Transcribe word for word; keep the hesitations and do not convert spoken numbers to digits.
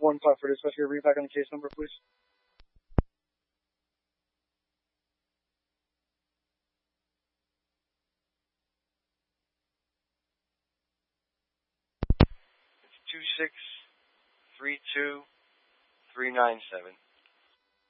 one five for dispatch. Your read back on the case number, please. It's two six three two three nine seven.